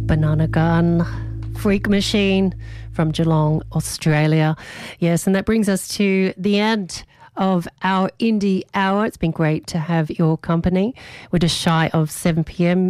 Banana Gun, Freak Machine from Geelong, Australia. Yes, and that brings us to the end of our Indie Hour. It's been great to have your company. We're just shy of 7 p.m.